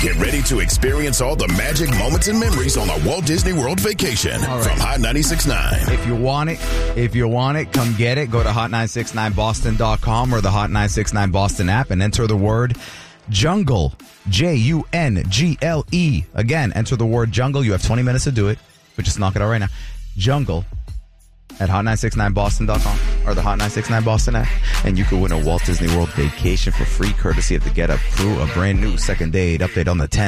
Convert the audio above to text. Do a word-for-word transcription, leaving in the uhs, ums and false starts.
Get ready to experience all the magic moments and memories on a Walt Disney World vacation All right. from Hot ninety-six point nine. If you want it, if you want it, come get it. Go to hot nine six nine boston dot com or the Hot nine six nine Boston app and enter the word jungle. J U N G L E. Again, enter the word jungle. You have twenty minutes to do it, but just knock it out right now. Jungle at hot nine six nine boston dot com or the Hot nine six nine Boston app, and you could win a Walt Disney World vacation for free, courtesy of the Get Up crew. A brand new second date update on the ten.